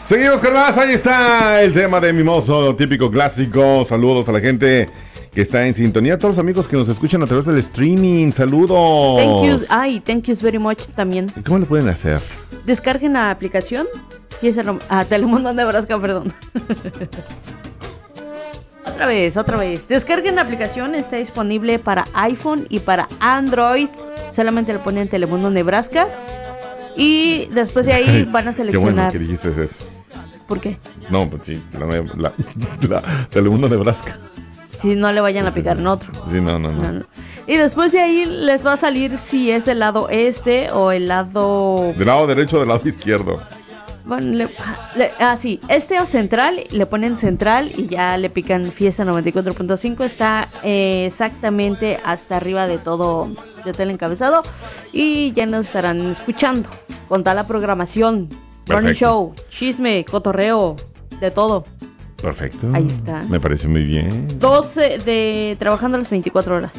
Seguimos con más, ahí está el tema de Mimoso, típico clásico. Saludos a la gente que está en sintonía, a todos los amigos que nos escuchan a través del streaming. Saludos. Thank you very much también. ¿Cómo le pueden hacer? Descarguen la aplicación. Telemundo Nebraska, perdón. Otra vez. Descarguen la aplicación, está disponible para iPhone y para Android. Solamente le ponen Telemundo Nebraska. Y después de ahí van a seleccionar. Qué bueno que dijiste eso. ¿Por qué? No, pues sí, la Telemundo Nebraska. Si no le vayan a picar en otro. Sí, no. Y después de ahí les va a salir si es del lado este o el lado... Del lado derecho o del lado izquierdo. Bueno, sí, este o central, le ponen central y ya le pican Fiesta 94.5. Está exactamente hasta arriba de todo el encabezado. Y ya nos estarán escuchando con toda la programación. Morning Show, chisme, cotorreo, de todo. Perfecto. Ahí está. Me parece muy bien. 12 de trabajando las 24 horas.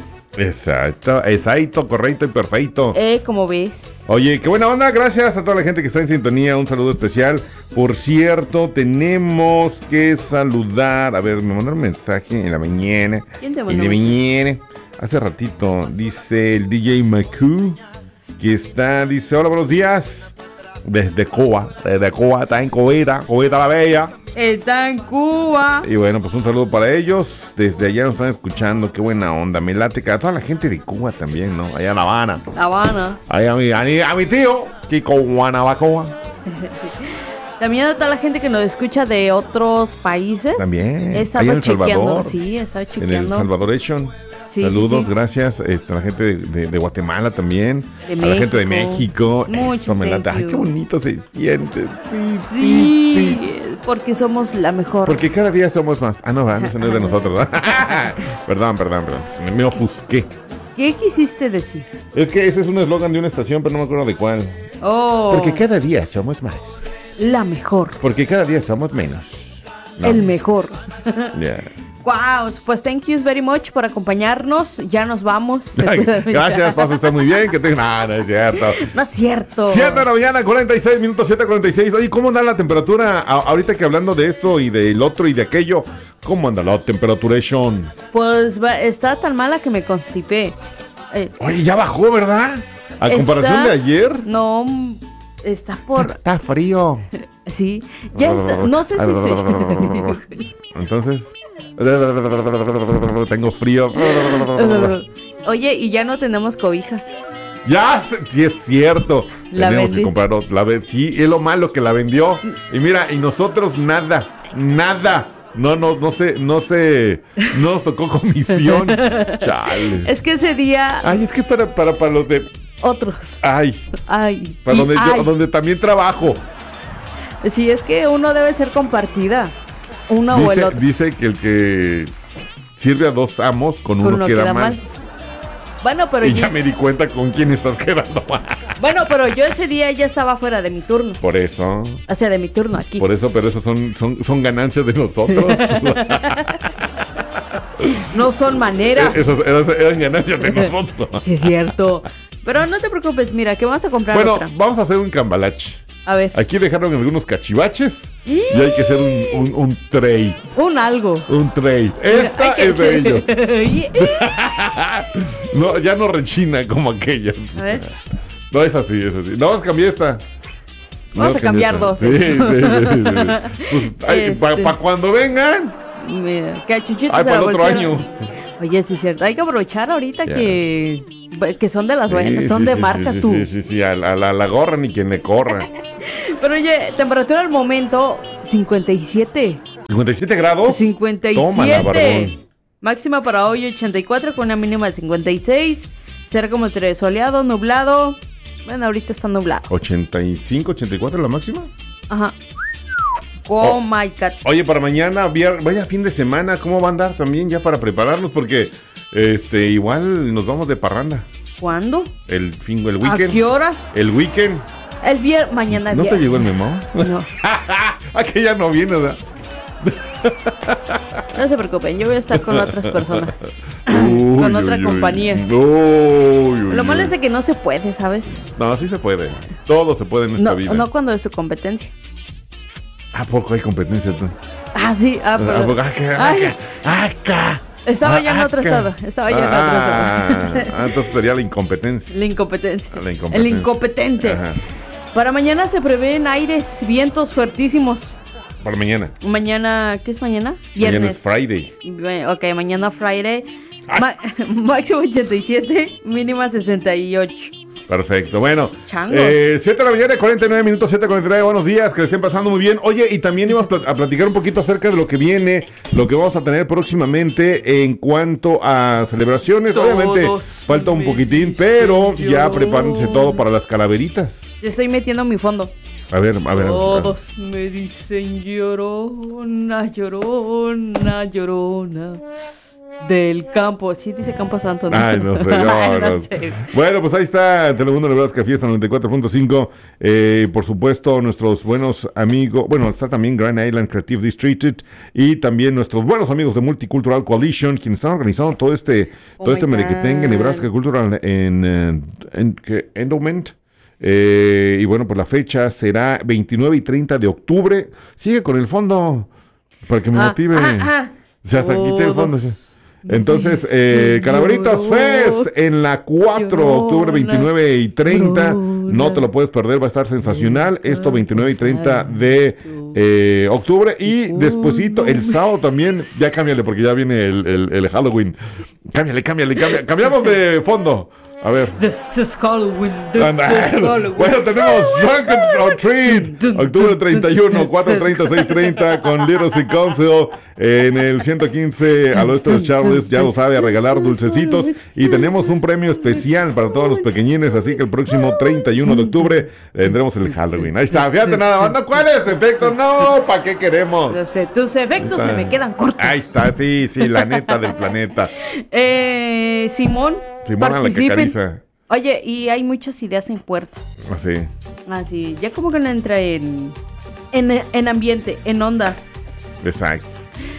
Exacto, correcto y perfecto. ¿Cómo ves? Oye, qué buena onda, gracias a toda la gente que está en sintonía, un saludo especial. Por cierto, tenemos que saludar, a ver, me mandaron un mensaje en la mañana. ¿Quién te mandó? En la mañana, hace ratito, dice el DJ Macu, que dice, hola, buenos días. Desde Cuba, está en Cubita la Bella. Está en Cuba. Y bueno, pues un saludo para ellos. Desde allá nos están escuchando, qué buena onda. Me late que a toda la gente de Cuba también, ¿no? Allá en La Habana. Ahí a mi tío, Kiko Guanabacoa. También a toda la gente que nos escucha de otros países. También. He estado chequeando. Sí, he estado chequeando. En el Salvadoration. Sí, saludos, sí. Gracias a la gente de Guatemala también, a la gente de México. Eso me late. Ay, qué bonito se siente. Sí, porque somos la mejor. Porque cada día somos más. No es de nosotros. Perdón. Me ofusqué. ¿Qué quisiste decir? Es que ese es un eslogan de una estación, pero no me acuerdo de cuál. Porque cada día somos más. La mejor. Porque cada día somos menos. El mejor. Yeah. Wow, pues thank you very much por acompañarnos. Ya nos vamos. Gracias, pasa usted muy bien. No es cierto. No es cierto. 7 de la mañana, 46 minutos, 7:46. Oye, ¿cómo anda la temperatura? Ahorita que hablando de esto y del otro y de aquello, ¿cómo anda la temperatura, Sean? Pues está tan mala que me constipé. Oye, ya bajó, ¿verdad? A comparación de ayer. No, está por... Está frío. Sí, ya está. No sé si se... Entonces... Tengo frío. Oye, y ya no tenemos cobijas. Ya, sí es cierto. Tenemos que comprar otra vez. Sí, es lo malo que la vendió. Y mira, y nosotros nada. No nos tocó comisión. Chale. Es que ese día... Ay, es que es para los de... Otros. Ay. Para donde también trabajo. Sí, es que uno debe ser compartida. Uno o el otro. Dice que el que sirve a dos amos, con uno queda mal. Bueno, pero ya me di cuenta con quién estás quedando mal. Bueno, pero yo ese día ya estaba fuera de mi turno. Por eso. O sea, de mi turno aquí. Por eso, pero esas son ganancias de nosotros. No son maneras. Esas eran ganancias de nosotros. Sí, es cierto. Pero no te preocupes, mira, que vamos a comprar otra. Bueno, vamos a hacer un cambalache. A ver. Aquí dejaron algunos cachivaches y hay que hacer un tray. Un tray. Esta es de ellos. No, ya no rechina como aquellas. A ver. No, es así. No, vamos a cambiar esta. Vamos a cambiar dos. Sí. Pues, para cuando vengan. Mira, que a Chuchito para el otro año. Oye, sí es cierto. Hay que aprovechar ahorita que son de las buenas, son de marca tú. Sí, a la gorra ni quien le corra. Pero oye, temperatura al momento 57. ¿57 grados? 57. Tómala, barbón. Máxima para hoy 84 con una mínima de 56. Será como entre soleado, nublado. Bueno, ahorita está nublado. 85, 84 la máxima. Ajá. Oh my God. Oye, para mañana, vaya fin de semana, ¿cómo va a andar también ya para prepararnos? Porque igual nos vamos de parranda. ¿Cuándo? El weekend. ¿A qué horas? El weekend. El viernes, mañana ¿No te llegó el memo? No. Que ya no viene, ¿verdad? No se preocupen, yo voy a estar con otras personas. Con otra compañía. Lo malo es de que no se puede, ¿sabes? No, sí se puede. Todo se puede en esta vida. No cuando es tu competencia. ¿A poco hay competencia tú? Ah, sí. Perdón. Acá. Estaba ya en otro estado. Entonces sería la incompetencia. El incompetente. Ajá. Para mañana se prevén aires, vientos fuertísimos. Para mañana. Mañana, ¿qué es mañana? Viernes. Mañana es Friday. Ok, mañana Friday. Máximo 87, mínima 68. Perfecto, bueno, 7 de la mañana, 49 minutos, 7:49, buenos días, que le estén pasando muy bien. Oye, y también íbamos a platicar un poquito acerca de lo que viene, lo que vamos a tener próximamente en cuanto a celebraciones. Todos obviamente falta un poquitín, pero ya prepárense todo para las calaveritas. Yo estoy metiendo mi fondo. A ver. Todos me dicen llorona, llorona, llorona. Del campo, sí dice Campo Santo, ¿no? Ay, no sé, no sé. Bueno, pues ahí está Telemundo Nebraska Fiesta 94.5. Por supuesto, nuestros buenos amigos, bueno, está también Grand Island Creative District y también nuestros buenos amigos de Multicultural Coalition, quienes están organizando todo este merequetengue en Nebraska Cultural en Endowment. Y bueno, pues la fecha será 29 y 30 de octubre. Sigue con el fondo para que me motive. O sea, hasta quité el fondo. Entonces, Calaveritas Fest en la 4 de octubre, 29 y 30. No te lo puedes perder, va a estar sensacional. Esto 29 y 30 de octubre. Y despuesito, el sábado también, ya cámbiale porque ya viene el Halloween. Cámbiale. Cambiamos de fondo. A ver. This is Halloween. Bueno, tenemos Drunk or Treat, octubre 31, 4:30, 6:30, con Little Sea Council en el 115 al oeste de Charles. Ya lo sabe, a regalar dulcecitos. Y tenemos un premio especial para todos los pequeñines. Así que el próximo 31 de octubre tendremos el Halloween. Ahí está, fíjate nada más. No, ¿cuál es efecto? No, ¿para qué queremos? No sé, tus efectos se me quedan cortos. Ahí está, sí, la neta del planeta. Simón a la que caliza. Oye, y hay muchas ideas en puerta. Así. Ya como que no entra en ambiente, en onda. Exacto.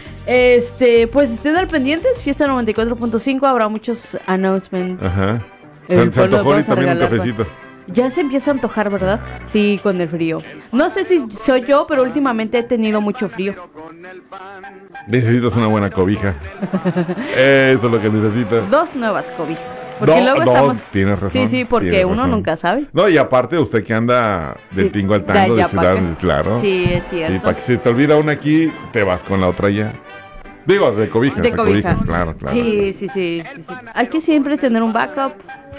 Pues estén al pendientes. Fiesta 94.5, habrá muchos announcements. Ajá. Se antojó ahorita también un cafecito. Ya se empieza a antojar, ¿verdad? Sí, con el frío. No sé si soy yo, pero últimamente he tenido mucho frío. Necesitas una buena cobija. Eso es lo que necesitas. 2 nuevas cobijas. Porque luego estamos... Tienes razón. Sí, porque uno nunca sabe. No, y aparte usted que anda del tingo al tango de ciudad, claro. Sí, es cierto. Sí, para que se te olvida una aquí, te vas con la otra ya. Digo, de cobijas. De cobijas, claro. Sí. Hay que siempre tener un backup.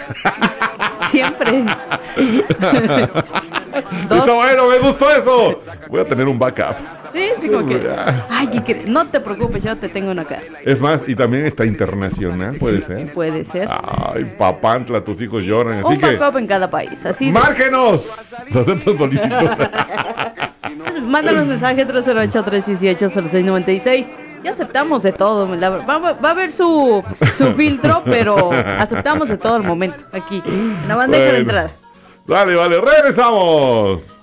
Siempre. Está bueno, me gustó eso. Voy a tener un backup. Sí, como que... Ay, no te preocupes, yo te tengo una acá. Es más, y también está internacional, puede ser. Puede ser. Ay, Papantla, tus hijos lloran, así un backup en cada país, así. ¡Márquenos! Se aceptan solicitudes. Mándanos mensaje 308-318-0696. Ya aceptamos de todo. Va a haber su filtro, pero aceptamos de todo el momento aquí. La bandeja de entrada. Vale, regresamos.